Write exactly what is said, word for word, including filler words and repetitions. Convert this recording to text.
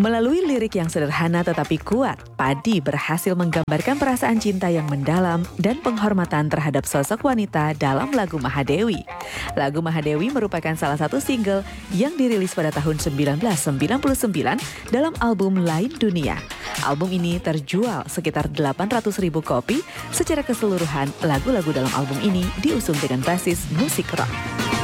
Melalui lirik yang sederhana tetapi kuat, Padi berhasil menggambarkan perasaan cinta yang mendalam dan penghormatan terhadap sosok wanita dalam lagu Mahadewi. Lagu Mahadewi merupakan salah satu single yang dirilis pada tahun seribu sembilan ratus sembilan puluh sembilan dalam album Lain Dunia. Album ini terjual sekitar delapan ratus ribu kopi. Secara keseluruhan, lagu-lagu dalam album ini diusung dengan basis musik rock.